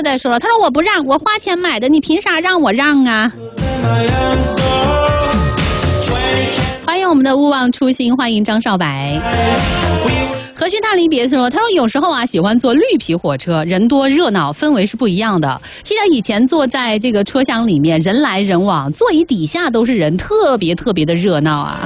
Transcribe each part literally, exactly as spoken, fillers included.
在说了，他说我不让，我花钱买的，你凭啥让我让啊？欢迎我们的勿忘初心，欢迎张少白。何须大离别说，他说有时候啊喜欢坐绿皮火车，人多热闹，氛围是不一样的。记得以前坐在这个车厢里面，人来人往，座椅底下都是人，特别特别的热闹啊。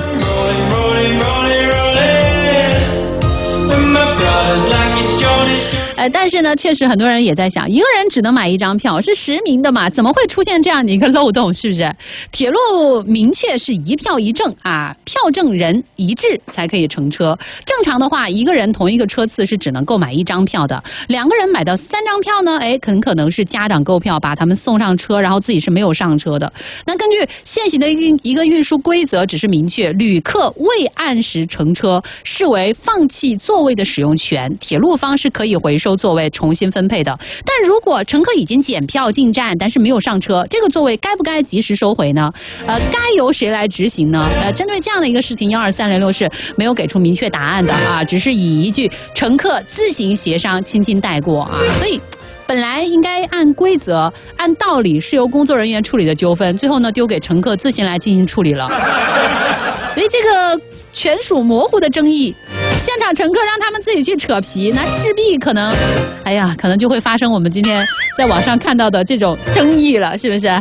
呃，但是呢，确实很多人也在想，一个人只能买一张票，是实名的嘛？怎么会出现这样的一个漏洞？是不是？铁路明确是一票一证啊，票证人一致才可以乘车。正常的话，一个人同一个车次是只能购买一张票的，两个人买到三张票呢，哎，很可能是家长购票把他们送上车，然后自己是没有上车的。那根据现行的一个运输规则，只是明确旅客未按时乘车视为放弃座位的使用权，铁路方是可以回收座位重新分配的。但如果乘客已经检票进站，但是没有上车，这个座位该不该及时收回呢？呃，该由谁来执行呢？呃，针对这样的一个事情，一二三零六是没有给出明确答案的啊，只是以一句乘客自行协商轻轻带过啊。所以本来应该按规则、按道理是由工作人员处理的纠纷，最后呢丢给乘客自行来进行处理了。所以这个权属模糊的争议，现场乘客让他们自己去扯皮，那势必可能，哎呀，可能就会发生我们今天在网上看到的这种争议了，是不是？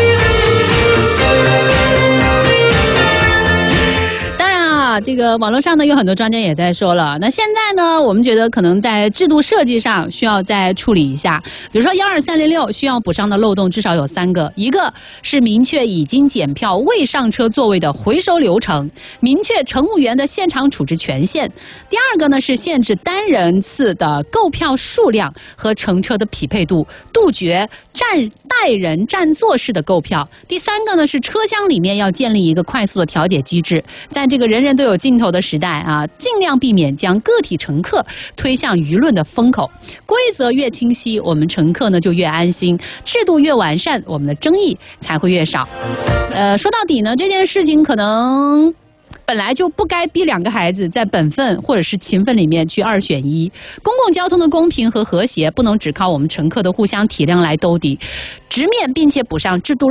这个网络上呢有很多专家也在说了，那现在呢我们觉得可能在制度设计上需要再处理一下，比如说一二三零六需要补上的漏洞至少有三个，一个是明确已经检票未上车座位的回收流程，明确乘务员的现场处置权限，第二个呢是限制单人次的购票数量和乘车的匹配度，杜绝占带人占座式的购票，第三个呢是车厢里面要建立一个快速的调解机制，在这个人人都有尽头的时代啊，尽量避免将个体乘客推向舆论的风口。规则越清晰，我们乘客呢就越安心；制度越完善，我们的争议才会越少。呃，说到底呢，这件事情可能本来就不该逼两个孩子在本分或者是勤奋里面去二选一。公共交通的公平和和谐，不能只靠我们乘客的互相体谅来兜底，直面并且补上制度